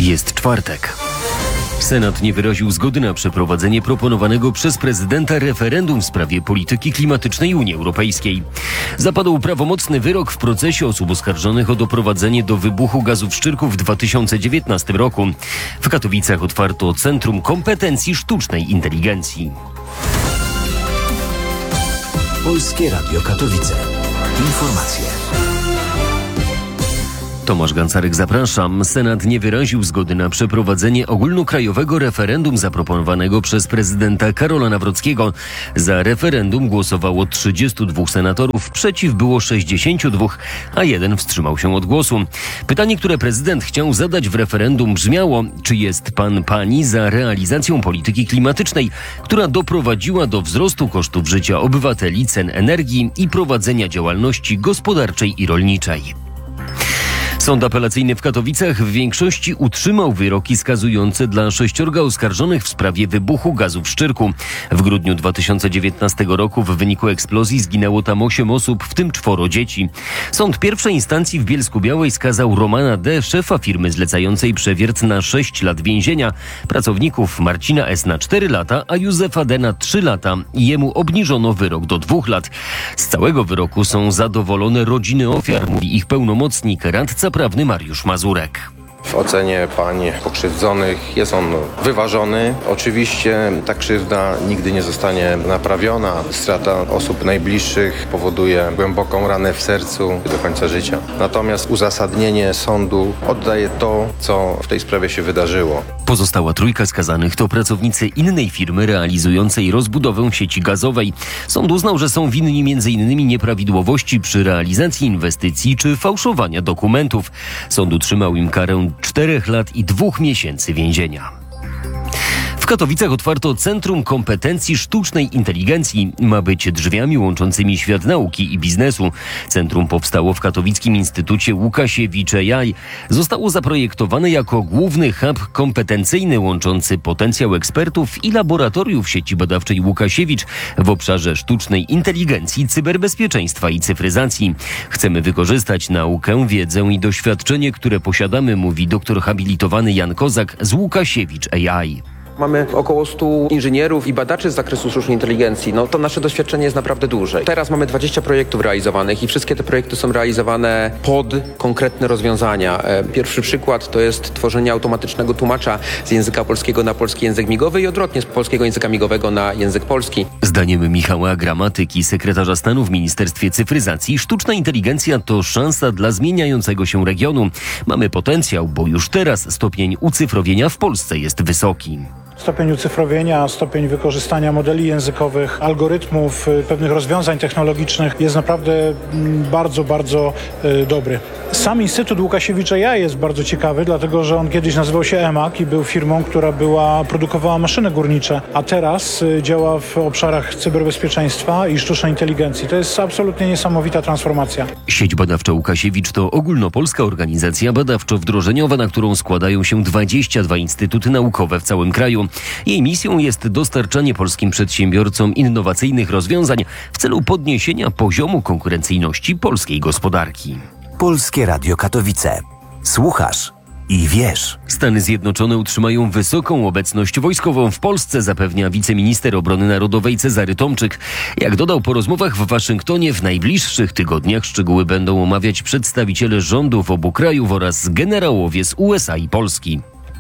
Jest czwartek. Senat nie wyraził zgody na przeprowadzenie proponowanego przez prezydenta referendum w sprawie polityki klimatycznej Unii Europejskiej. Zapadł prawomocny wyrok w procesie osób oskarżonych o doprowadzenie do wybuchu gazów szczyrku w 2019 roku. W Katowicach otwarto Centrum Kompetencji Sztucznej Inteligencji. Polskie Radio Katowice. Informacje. Tomasz Gancarek, zapraszam. Senat nie wyraził zgody na przeprowadzenie ogólnokrajowego referendum zaproponowanego przez prezydenta Karola Nawrockiego. Za referendum głosowało 32 senatorów, przeciw było 62, a 1 wstrzymał się od głosu. Pytanie, które prezydent chciał zadać w referendum brzmiało, czy jest pani za realizacją polityki klimatycznej, która doprowadziła do wzrostu kosztów życia obywateli, cen energii i prowadzenia działalności gospodarczej i rolniczej. Sąd apelacyjny w Katowicach w większości utrzymał wyroki skazujące dla 6 oskarżonych w sprawie wybuchu gazów szczyrku. W grudniu 2019 roku w wyniku eksplozji zginęło tam 8 osób, w tym 4 dzieci. Sąd pierwszej instancji w Bielsku-Białej skazał Romana D., szefa firmy zlecającej przewiert, na 6 lat więzienia, pracowników Marcina S. na 4 lata, a Józefa D. na 3 lata. Jemu obniżono wyrok do 2 lat. Z całego wyroku są zadowolone rodziny ofiar, mówi ich pełnomocnik, radca prawny Mariusz Mazurek. W ocenie pań pokrzywdzonych jest on wyważony. Oczywiście ta krzywda nigdy nie zostanie naprawiona. Strata osób najbliższych powoduje głęboką ranę w sercu do końca życia. Natomiast uzasadnienie sądu oddaje to, co w tej sprawie się wydarzyło. Pozostała 3 skazanych to pracownicy innej firmy realizującej rozbudowę sieci gazowej. Sąd uznał, że są winni m.in. nieprawidłowości przy realizacji inwestycji czy fałszowania dokumentów. Sąd utrzymał im karę 4 lat i 2 miesięcy więzienia. W Katowicach otwarto Centrum Kompetencji Sztucznej Inteligencji. Ma być drzwiami łączącymi świat nauki i biznesu. Centrum powstało w Katowickim Instytucie Łukasiewicz AI. Zostało zaprojektowane jako główny hub kompetencyjny łączący potencjał ekspertów i laboratoriów sieci badawczej Łukasiewicz w obszarze sztucznej inteligencji, cyberbezpieczeństwa i cyfryzacji. Chcemy wykorzystać naukę, wiedzę i doświadczenie, które posiadamy, mówi doktor habilitowany Jan Kozak z Łukasiewicz AI. Mamy około 100 inżynierów i badaczy z zakresu sztucznej inteligencji. To nasze doświadczenie jest naprawdę duże. Teraz mamy 20 projektów realizowanych i wszystkie te projekty są realizowane pod konkretne rozwiązania. Pierwszy przykład to jest tworzenie automatycznego tłumacza z języka polskiego na polski język migowy i odwrotnie z polskiego języka migowego na język polski. Zdaniem Michała Gramatyki, sekretarza stanu w Ministerstwie Cyfryzacji, sztuczna inteligencja to szansa dla zmieniającego się regionu. Mamy potencjał, bo już teraz stopień ucyfrowienia w Polsce jest wysoki. Stopień ucyfrowienia, stopień wykorzystania modeli językowych, algorytmów, pewnych rozwiązań technologicznych jest naprawdę bardzo, bardzo dobry. Sam Instytut Łukasiewicz AI jest bardzo ciekawy, dlatego że on kiedyś nazywał się EMAG i był firmą, która produkowała maszyny górnicze, a teraz działa w obszarach cyberbezpieczeństwa i sztucznej inteligencji. To jest absolutnie niesamowita transformacja. Sieć badawcza Łukasiewicz to ogólnopolska organizacja badawczo-wdrożeniowa, na którą składają się 22 instytuty naukowe w całym kraju. Jej misją jest dostarczanie polskim przedsiębiorcom innowacyjnych rozwiązań w celu podniesienia poziomu konkurencyjności polskiej gospodarki. Polskie Radio Katowice. Słuchasz i wiesz. Stany Zjednoczone utrzymają wysoką obecność wojskową w Polsce, zapewnia wiceminister obrony narodowej Cezary Tomczyk. Jak dodał, po rozmowach w Waszyngtonie w najbliższych tygodniach szczegóły będą omawiać przedstawiciele rządów obu krajów oraz generałowie z USA i Polski.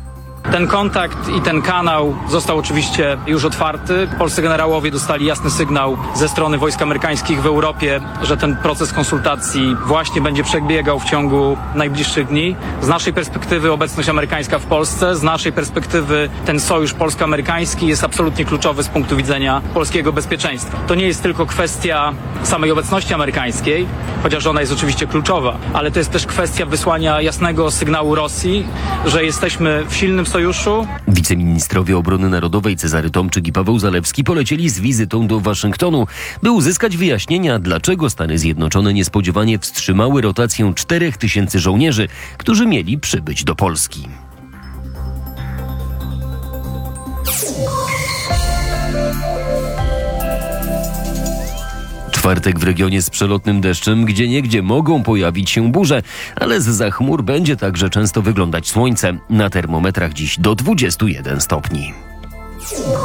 Ten kontakt i ten kanał został oczywiście już otwarty. Polscy generałowie dostali jasny sygnał ze strony wojsk amerykańskich w Europie, że ten proces konsultacji właśnie będzie przebiegał w ciągu najbliższych dni. Z naszej perspektywy obecność amerykańska w Polsce, z naszej perspektywy ten sojusz polsko-amerykański jest absolutnie kluczowy z punktu widzenia polskiego bezpieczeństwa. To nie jest tylko kwestia samej obecności amerykańskiej, chociaż ona jest oczywiście kluczowa, ale to jest też kwestia wysłania jasnego sygnału Rosji, że jesteśmy w silnym sojuszu. Wiceministrowie obrony narodowej Cezary Tomczyk i Paweł Zalewski polecieli z wizytą do Waszyngtonu, by uzyskać wyjaśnienia, dlaczego Stany Zjednoczone niespodziewanie wstrzymały rotację 4000 żołnierzy, którzy mieli przybyć do Polski. Czwartek w regionie z przelotnym deszczem, gdzieniegdzie mogą pojawić się burze, ale zza chmur będzie także często wyglądać słońce. Na termometrach dziś do 21 stopni.